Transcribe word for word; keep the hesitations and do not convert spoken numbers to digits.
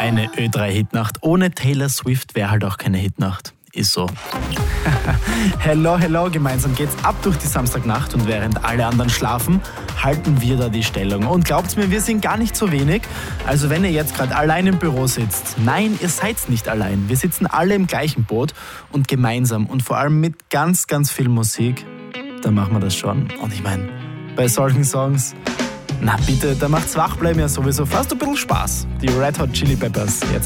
Eine Ö drei Hitnacht. Ohne Taylor Swift wäre halt auch keine Hitnacht. Ist so. Hello, hello, gemeinsam geht's ab durch die Samstagnacht und während alle anderen schlafen, halten wir da die Stellung. Und glaubt's mir, wir sind gar nicht so wenig. Also wenn ihr jetzt gerade allein im Büro sitzt, nein, ihr seid nicht allein. Wir sitzen alle im gleichen Boot und gemeinsam und vor allem mit ganz, ganz viel Musik, da machen wir das schon. Und ich meine, bei solchen Songs, na bitte, da macht's Wachbleiben ja sowieso fast ein bisschen Spaß. Die Red Hot Chili Peppers jetzt.